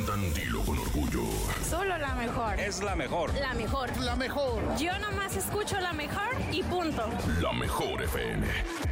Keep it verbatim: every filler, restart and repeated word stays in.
presentan Dilo con Orgullo. Solo la mejor. Es la mejor. La mejor. La mejor. Yo nomás escucho la mejor y punto. La Mejor F M.